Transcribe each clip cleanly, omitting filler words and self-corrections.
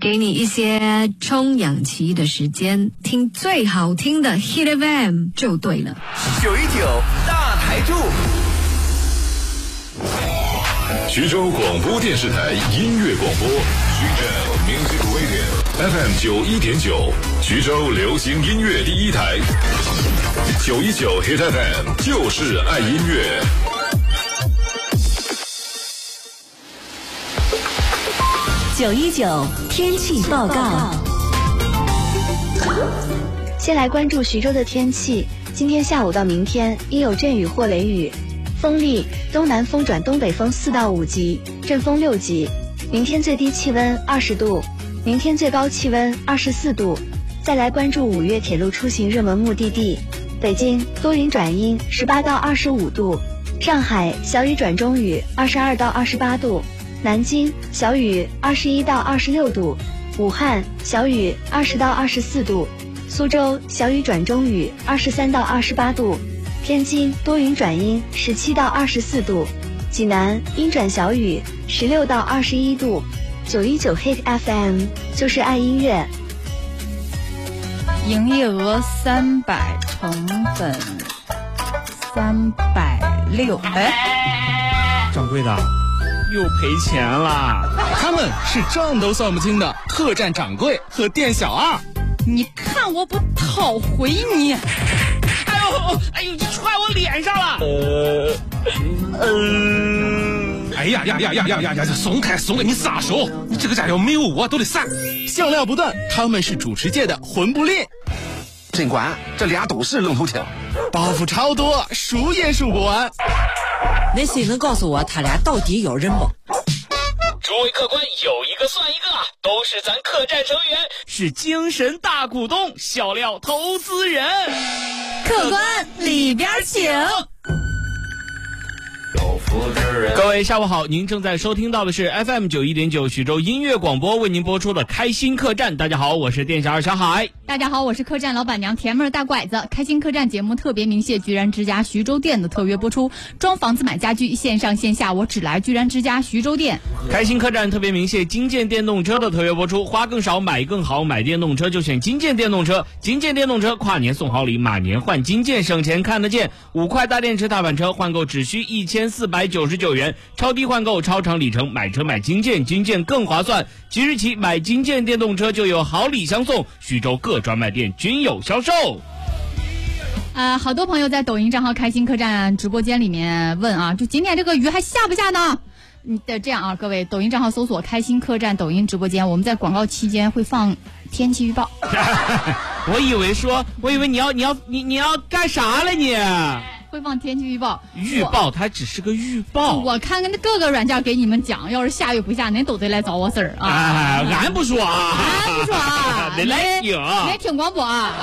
给你一些充氧期的时间，听最好听的 Hit FM 就对了。 919大台柱， 徐州广播电视台音乐广播，徐州 Music Radio FM 91.9，徐州流行音乐第一台，919 Hit FM 就是爱音乐。 919天气报告。 先来关注徐州的天气，今天下午到明天阴有阵雨或雷雨，风力东南风转东北风4到5级，阵风6级。明天最低气温20度，明天最高气温24度。再来关注5月铁路出行热门目的地，北京多云转阴18到25度，上海小雨转中雨22到28度，南京小雨21到26度，武汉小雨20到24度，苏州小雨转中雨23到28度，天津多云转阴17到24度，济南阴转小雨16到21度。919 Hit FM 就是爱音乐。 营业额300，成本360。 掌柜的又赔钱了， 他们是账都算不清的客栈掌柜和店小二。 你看我不讨回你！ 哎呦，你踹我脸上了！哎呀，松开，你撒手！你这个家伙没有我都得散。 笑料不断，他们是主持界的魂不吝。 尽管这俩都是愣头青， 包袱超多，数也数不完。 那谁能告诉我他俩到底有人不？ 诸位客官，有一个算一个，都是咱客栈成员， 是精神大股东，笑料投资人。 客官里边请。 各位下午好，您正在收听到的是 FM 91.9徐州音乐广播为您播出的开心客栈。大家好，我是店小二小海。 大家好，我是客栈老板娘甜妹大拐子。开心客栈节目特别鸣谢居然之家徐州店的特约播出，装房子买家具线上线下我只来居然之家徐州店。 开心客栈特别鸣谢金建电动车的特约播出，花更少买更好，买电动车就选金建电动车。金建电动车跨年送好礼，马年换金建，省钱看得见。5块大电池大板车换购只需1499元，超低换购超长里程，买车买金建，金建更划算。即日起买金建电动车就有好礼相送，徐州各专卖店均有销售。 好多朋友在抖音账号开心客栈直播间里面问啊，就今天这个雨还下不下呢？这样啊，各位抖音账号搜索开心客栈抖音直播间，我们在广告期间会放天气预报。 我以为你要干啥了你？ 会放天气预报， 预报它只是个预报。 我看看那各个软件给你们讲，要是下雨不下，您都得来找我事儿啊！ 俺不说啊，得来听， 没听广播啊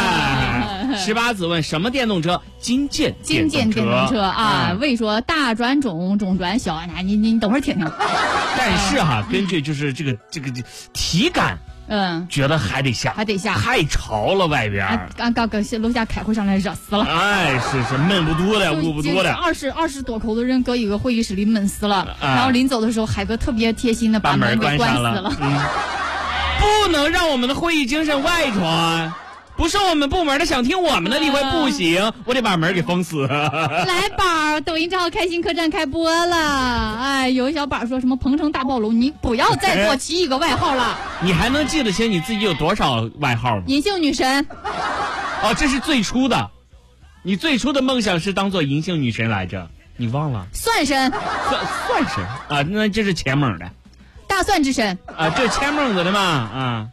！18子问什么电动车？金建电动车啊！为说大转中，中转小，你等会儿听听。 但是哈，根据就是这个体感。觉得还得下，太潮了外边。 刚楼下开会上来热死了。 哎，是闷不多的，捂不多的。 20多口的人搁一个会议室里闷死了。然后临走的时候，海哥特别贴心的把门给关死了。 不能让我们的会议精神外传。不是我们部门的想听我们的例会不行，我得把门给封死。 来宝，抖音账号开心客栈开播了。哎，有一小宝说什么鹏城大暴龙，你不要再多起一个外号了。 你还能记得起你自己有多少外号吗？ 银杏女神。 哦，这是最初的。你最初的梦想是当做银杏女神来着，你忘了？ 蒜神。 蒜神啊，那这是前猛的。 大蒜之神啊，这前猛子的嘛啊。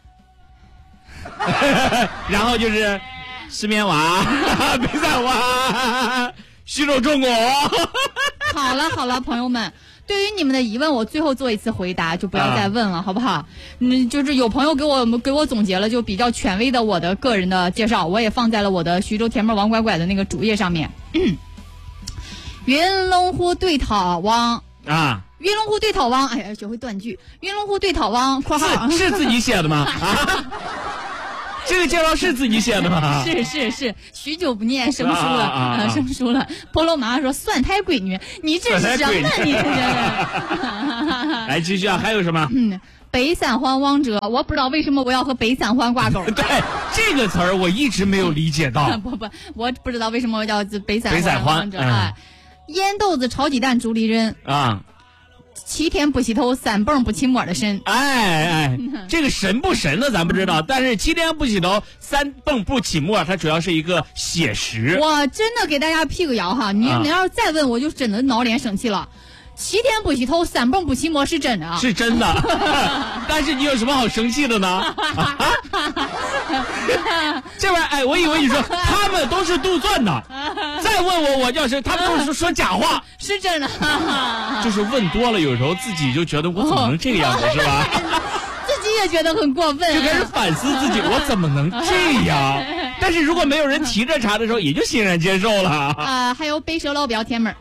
然后就是石棉娃、北山娃、徐州中国。 好了，朋友们，对于你们的疑问，我最后做一次回答，就不要再问了，好不好？就是有朋友给我总结了，就比较权威的我的个人的介绍，我也放在了我的徐州甜妹王拐拐的那个主页上面。云龙湖对讨汪啊。云龙湖对讨汪，哎呀，学会断句。云龙湖对讨汪（括号） 是自己写的吗？这个介绍是自己写的吗？ 是，许久不念，生疏了。菠萝妈妈说：“蒜胎闺女，你这是什么？你这是？” 来继续啊，还有什么？ 北三环王者，我不知道为什么我要和北三环挂钩。 对，这个词儿我一直没有理解到。 不，我不知道为什么我叫北三环王者。腌豆子炒鸡蛋主理人啊。7天不洗头，3蹦不起沫的神。这个神不神的咱不知道，但是7天不洗头，3蹦不起沫，它主要是一个写实。 我真的给大家辟个谣哈，你要是再问我就真的闹脸生气了。7天不洗头，3蹦不起沫是真的啊， 是真的。但是你有什么好生气的呢？这玩意儿，我以为你说他们都是杜撰的，再问我就是他们都是说假话， 是真的。 就是问多了，有时候自己就觉得我怎么能这个样子，是吧？ 自己也觉得很过分， 就开始反思自己，我怎么能这样？但是如果没有人提这茬的时候，也就欣然接受了。 还有背蛇老表甜妹儿。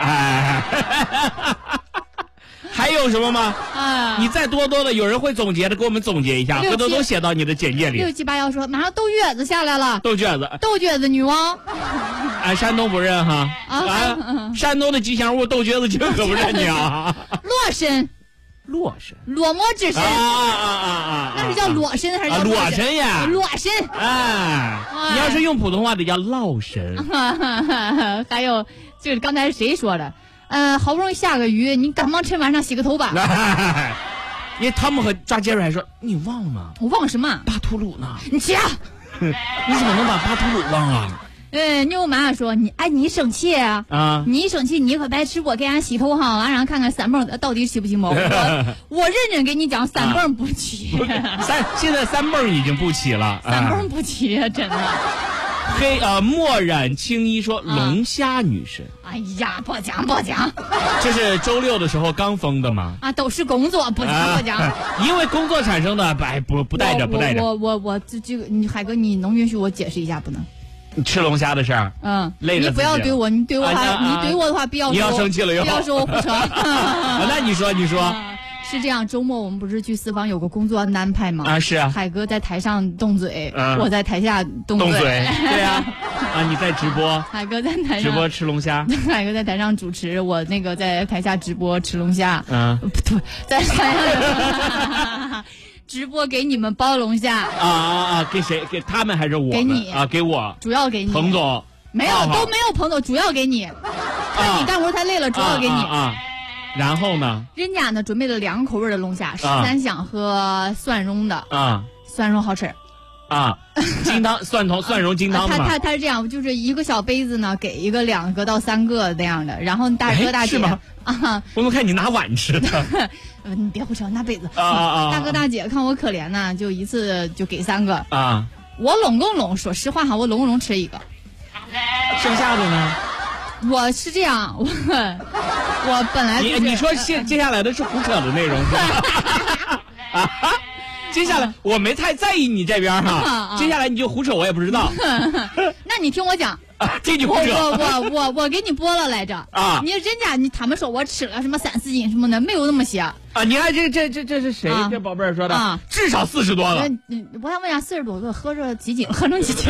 还有什么吗？你再多的，有人会总结的，给我们总结一下，回头都写到你的简介里。 6781说，马上豆撅子下来了。 豆撅子女王。山东不认哈。山东的吉祥物豆撅子精可不认你啊。洛神， 裸魔之神那是叫裸神还是叫裸神呀？ 裸神。 你要是用普通话得叫烙神。 还有就是刚才谁说的？好不容易下个雨，你赶忙趁晚上洗个头吧。 因为他们和抓杰瑞还说你忘了？ 我忘什么？ 巴图鲁呢？ 你去啊！ 你怎么能把巴图鲁忘了？ 妞妈说你生气啊？你一生气你可白吃，我给俺洗头哈，完让看看3蹦到底起不起毛。我认真给你讲，3蹦不起。 现在3蹦已经不起了 ，3蹦不起，真的。 墨染青衣说龙虾女神。 哎呀，不讲。 这是周6的时候刚封的吗？ 都是工作，不讲。 因为工作产生的，不带着。 我这个，你海哥，你能允许我解释一下不能？ 吃龙虾的事儿，累着。 你不要对我，你对我的话，不要你要生气了又不要说我不成。 那你说。 是这样，周末我们不是去四方有个工作安排吗？ 是啊。 海哥在台上动嘴，我在台下动嘴。 对呀。你在直播。 海哥在台上直播吃龙虾。 海哥在台上主持，我那个在台下直播吃龙虾。不对，在台上直播给你们包龙虾。 给谁？给他们还是我？ 给你给我。 主要给你。 彭总。 没有，都没有彭总，主要给你。看你干活太累了，主要给你。 然后呢？ 人家呢准备了2个口味的龙虾，13香和蒜蓉的。蒜蓉好吃。 金汤蒜蓉金汤嘛。 他是这样，就是一个小杯子呢，给一个2个到3个那样的，然后大哥大姐我们看你拿碗吃的。 你别胡扯，拿杯子。大哥大姐看我可怜呢，就一次就给3个。我拢，说实话哈，我拢吃1个。 剩下的呢？ 我是这样，我本来你说接下来的是胡扯的内容是吧？接下来我没太在意你这边哈，接下来你就胡扯，我也不知道。 那你听我讲， 这就胡扯。 我给你播了来着你人家他们说我吃了什么3-4斤什么的，没有那么些你看这是谁？这宝贝儿说的至少40多个。 我想问一下，40多个合着几斤？合成几斤？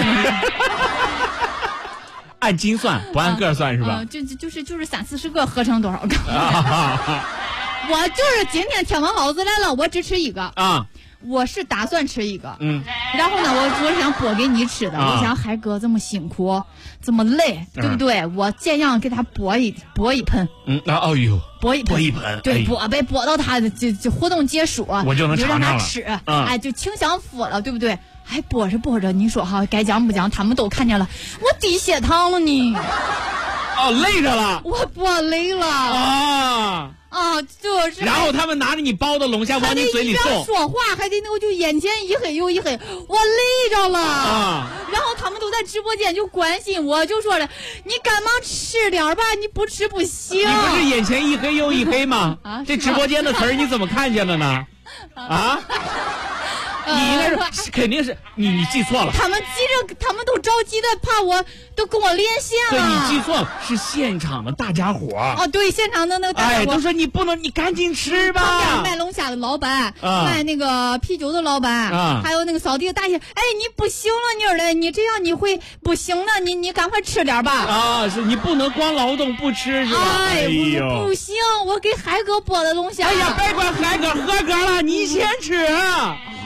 按斤算，不按个算是吧？ 就是30-40个合成多少个？我就是今天挑完老子来了，我只吃1个我是打算吃1个，然后呢，我是想播给你吃的。我想海哥这么辛苦，这么累，对不对？我尽量给他播一盆。播一盆，对，播到他的这活动结束， 我就能尝尝了， 就让他吃，就清享福了，对不对？还播着，你说哈，该讲不讲？他们都看见了，我低血糖了你。 累着了。 我播累了。就是。 然后他们拿着你包的龙虾往你嘴里送。 说话还得就眼前一黑又一黑，我累着了。然后他们都在直播间就关心我，就说了，你赶忙吃点吧，你不吃不行。 你不是眼前一黑又一黑吗？这直播间的词儿你怎么看见了呢？ 你应该说肯定是你记错了。 他们都着急的，怕我都跟我连线了。 对，你记错了，是现场的大家伙。 哦，对，现场的那个大家伙。 都说你不能，你赶紧吃吧。 旁边卖龙虾的老板，卖那个啤酒的老板，还有那个扫地的大爷。哎，你不行了，妮儿嘞，你这样你会不行了，你赶快吃点吧。 是你不能光劳动不吃是吧？ 哎呦，不行，我给海哥剥的龙虾。 哎呀，别管海哥，合格了，你先吃。